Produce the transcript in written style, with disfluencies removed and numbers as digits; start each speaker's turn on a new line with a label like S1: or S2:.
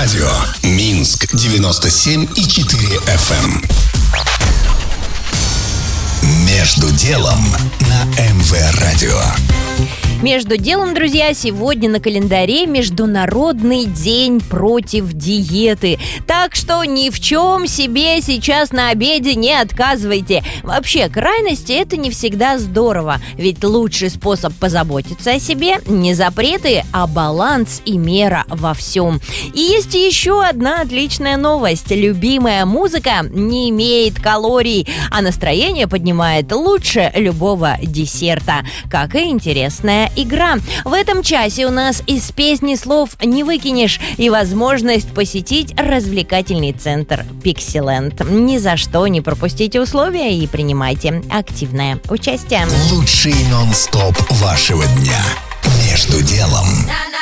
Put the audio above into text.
S1: радио Минск 97,4 FM. Между делом на МВ Радио.
S2: Между делом, друзья, сегодня на календаре Международный день против диеты. Так что ни в чем себе сейчас на обеде не отказывайте. Вообще, крайности — это не всегда здорово. Ведь лучший способ позаботиться о себе — не запреты, а баланс и мера во всем. И есть еще одна отличная новость. Любимая музыка не имеет калорий, а настроение поднимает лучше любого десерта. Как и интересная игра. В этом часе у нас из песни слов не выкинешь и возможность посетить развлекательный центр Пиксиленд. Ни за что не пропустите условия и принимайте активное участие.
S1: Лучший нон-стоп вашего дня. Между делом.